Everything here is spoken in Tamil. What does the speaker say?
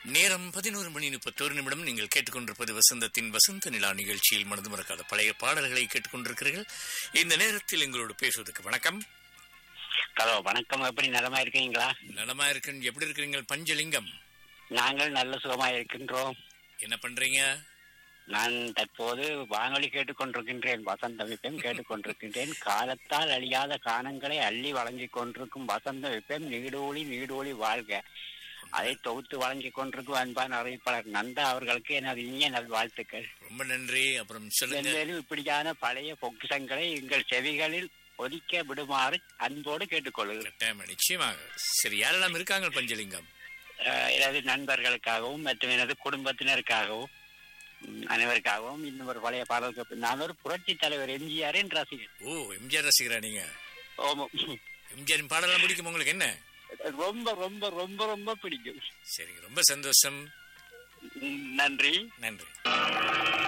நேரம் 11:31. நீங்கள் கேட்டுக்கொண்டிருப்பது வசந்தத்தின் வசந்த நிலா நிகழ்ச்சியில் மனது மறக்காத பழைய பாடல்களை கேட்டுக்கொண்டிருக்கிறீர்கள். இந்த நேரத்தில் எங்களோடு பேசுவதற்கு வணக்கம். ஹலோ, வணக்கம். எப்படி நலமா இருக்கீங்களா? நலமா இருக்கேன். எப்படி இருக்கிறீங்க பஞ்சலிங்கம்? நாங்கள் நல்ல சுகமா இருக்கின்றோம். என்ன பண்றீங்க? நான் தற்போது வானொலி கேட்டுக்கொண்டிருக்கின்றேன். வசந்த விப்பம் கேட்டுக்கொண்டிருக்கின்றேன். காலத்தால் அழியாத கானங்களை அள்ளி வழங்கிக் கொண்டிருக்கும் வசந்த விப்பம் நீடோழி நீடோழி வாழ்க. அதை தொகுத்து வழங்கிக் கொண்டிருக்கும் அன்பான அறிவிப்பாளர் நந்தா அவர்களுக்கு எனது இனிய நல்வாழ்த்துக்கள். ரொம்ப நன்றி. அப்புறம் சொல்லுங்க. மேலும் இப்படியான பழைய பொக்கிஷங்களை எங்கள் செவிகளில் ஒதுக்க விடுமாறு அன்போடு கேட்டுக்கொள்கிறேன். நிச்சயமாக. சரி, யாரெல்லாம் இருக்காங்க பஞ்சலிங்கம்? எனது நண்பர்களுக்காகவும் மற்றும் எனது குடும்பத்தினருக்காகவும் அனைவருக்காகவும் இன்னும் ஒரு பழைய பாடலுக்கு. நான் ஒரு புரட்சி தலைவர் எம்ஜிஆரின் ரசிகர். ஓ, எம்ஜிஆர் ரசிகரா நீங்க? ஆமாம். எம்ஜிஆரின் பாடலாம் பிடிக்கும் உங்களுக்கு? என்ன ரொம்ப ரொம்ப ரொம்ப ரொம்ப பிடிக்கும். சரி, ரொம்ப சந்தோஷம். நன்றி. நன்றி.